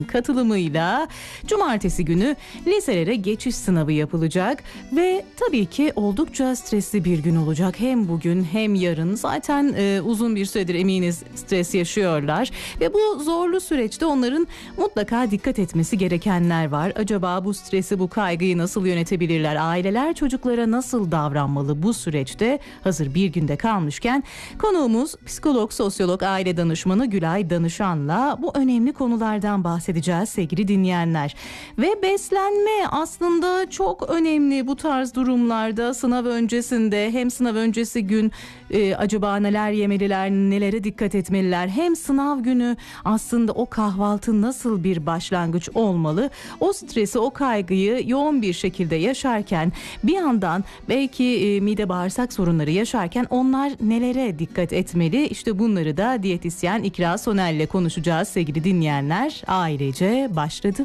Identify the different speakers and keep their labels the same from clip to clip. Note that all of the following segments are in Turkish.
Speaker 1: katılımıyla cumartesi günü liselere geçiş sınavı yapılacak ve tabii ki oldukça stresli bir gün olacak. Hem bugün hem yarın zaten uzun bir süredir eminiz stres yaşıyorlar ve bu zorlu süreçte onların mutlaka dikkat etmesi gerekenler var. Acaba bu stresi, bu kaygıyı nasıl yönetebilirler? Aileler çocuklara nasıl davranmalı bu süreçte? Hazır bir günde kalmışken konuğumuz psikolog, sosyolog, aile danışmanı Gülay Danışan'la bu önemli konulardan bahsedeceğiz sevgili dinleyenler. Ve beslenme aslında çok önemli bu tarz durumlarda. Sınav öncesinde hem sınav öncesi gün acaba neler yemeliler, nelere dikkat etmeliler, hem sınav günü aslında o kahvaltı nasıl bir başlangıç olmalı? O stresi, o kaygıyı yoğun bir şekilde yaşarken bir yandan belki mide bağırsak sorunları yaşarken onlar nelere dikkat etmeli? İşte bunları da diyetisyen İkra Soner ile konuşacağız sevgili dinleyenler. Ailece başladı.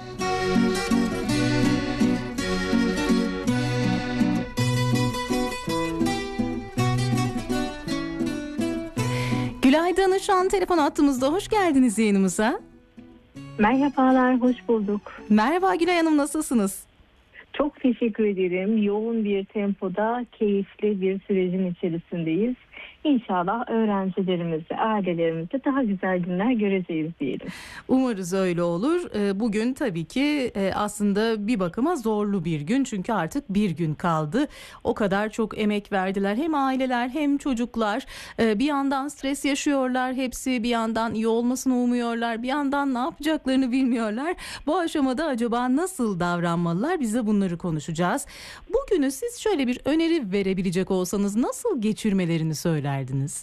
Speaker 1: Gülay Danışan telefon attığımızda, hoş geldiniz yayınımıza.
Speaker 2: Merhabalar, hoş bulduk.
Speaker 1: Merhaba Gülay Hanım, nasılsınız?
Speaker 2: Çok teşekkür ederim. Yoğun bir tempoda keyifli bir sürecin içerisindeyiz. İnşallah öğrencilerimizle, ailelerimize daha güzel günler göreceğiz diyelim.
Speaker 1: Umarız öyle olur. Bugün tabii ki aslında bir bakıma zorlu bir gün. Çünkü artık bir gün kaldı. O kadar çok emek verdiler. Hem aileler hem çocuklar. Bir yandan stres yaşıyorlar. Hepsi bir yandan iyi olmasını umuyorlar. Bir yandan ne yapacaklarını bilmiyorlar. Bu aşamada acaba nasıl davranmalılar? Biz de bunları konuşacağız. Bugünü siz şöyle bir öneri verebilecek olsanız nasıl geçirmelerini söylerdiniz?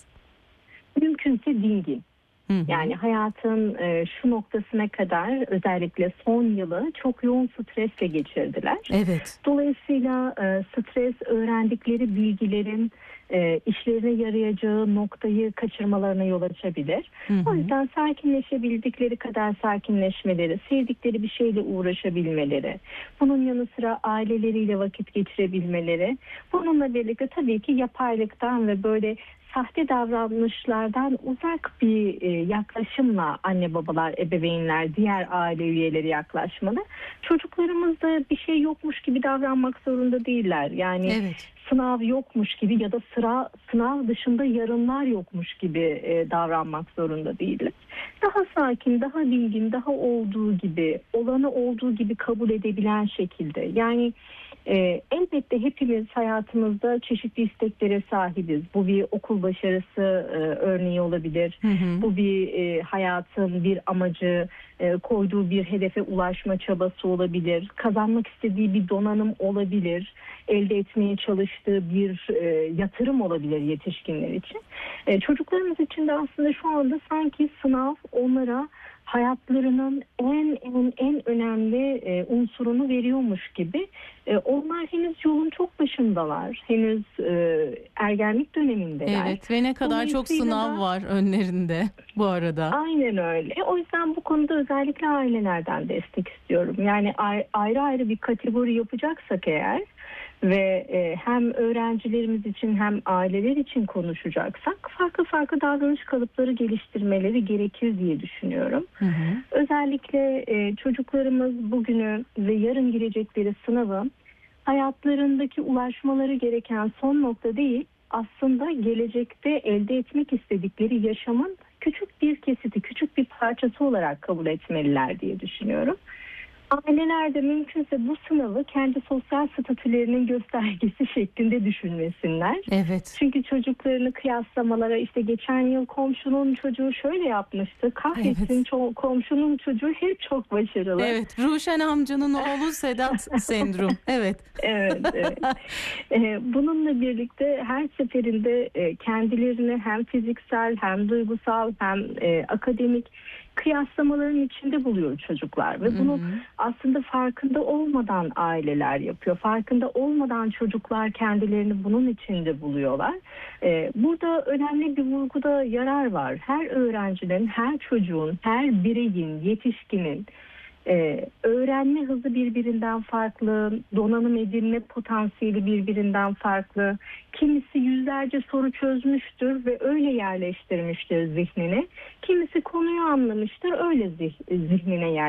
Speaker 2: Mümkünse dingin. Yani hayatın şu noktasına kadar özellikle son yılı çok yoğun stresle geçirdiler.
Speaker 1: Evet.
Speaker 2: Dolayısıyla stres öğrendikleri bilgilerin işlerine yarayacağı noktayı kaçırmalarına yol açabilir. O yüzden sakinleşebildikleri kadar sakinleşmeleri, sevdikleri bir şeyle uğraşabilmeleri, bunun yanı sıra aileleriyle vakit geçirebilmeleri, bununla birlikte tabii ki yapaylıktan ve böyle sahte davranışlardan uzak bir yaklaşımla anne babalar, ebeveynler, diğer aile üyeleri yaklaşmalı. Çocuklarımızda bir şey yokmuş gibi davranmak zorunda değiller. Yani
Speaker 1: evet.
Speaker 2: Sınav yokmuş gibi ya da sınav dışında yarınlar yokmuş gibi davranmak zorunda değiller. Daha sakin, daha dingin, daha olduğu gibi, olanı olduğu gibi kabul edebilen şekilde. Yani elbette hepimiz hayatımızda çeşitli isteklere sahibiz. Bu bir okul başarısı örneği olabilir. Bu bir hayatın bir amacı, koyduğu bir hedefe ulaşma çabası olabilir. Kazanmak istediği bir donanım olabilir. Elde etmeye çalıştığı bir yatırım olabilir yetişkinler için. Çocuklarımız için de aslında şu anda sanki sınav onlara hayatlarının en önemli unsurunu veriyormuş gibi. Onlar henüz yolun çok başındalar. Henüz ergenlik dönemindeler.
Speaker 1: Evet, ve ne kadar çok sınav var önlerinde bu arada.
Speaker 2: Aynen öyle. O yüzden bu konuda özellikle ailelerden destek istiyorum. Yani ayrı ayrı bir kategori yapacaksak eğer ve hem öğrencilerimiz için hem aileler için konuşacaksak farklı davranış kalıpları geliştirmeleri gerekir diye düşünüyorum. Özellikle çocuklarımız bugünü ve yarın girecekleri sınavı hayatlarındaki ulaşmaları gereken son nokta değil, aslında gelecekte elde etmek istedikleri yaşamın küçük bir kesiti, küçük bir parçası olarak kabul etmeliler diye düşünüyorum. Aileler de mümkünse bu sınavı kendi sosyal statülerinin göstergesi şeklinde düşünmesinler.
Speaker 1: Evet.
Speaker 2: Çünkü çocuklarını kıyaslamalara, işte geçen yıl komşunun çocuğu şöyle yapmıştı, kahretsin komşunun çocuğu hep çok başarılı.
Speaker 1: Evet, Ruşen amcanın oğlu Sedat sendrom. Evet.
Speaker 2: Evet. Bununla birlikte her seferinde kendilerini hem fiziksel hem duygusal hem akademik kıyaslamaların içinde buluyor çocuklar ve bunu aslında farkında olmadan aileler yapıyor. Farkında olmadan çocuklar kendilerini bunun içinde buluyorlar. Burada önemli bir vurguda yarar var. Her öğrencinin, her çocuğun, her bireyin, yetişkinin öğrenme hızı birbirinden farklı, donanım edinme potansiyeli birbirinden farklı. Kimisi yüzlerce soru çözmüştür ve öyle yerleştirmiştir zihnine. Kimisi konuyu anlamıştır, öyle zihnine yerleştirmiştir.